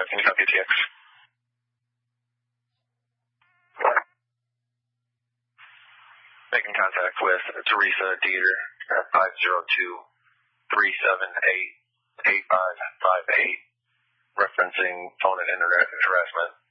Can you copy TX? Making contact with Teresa Dieter at 502-378-8558, referencing phone and internet harassment.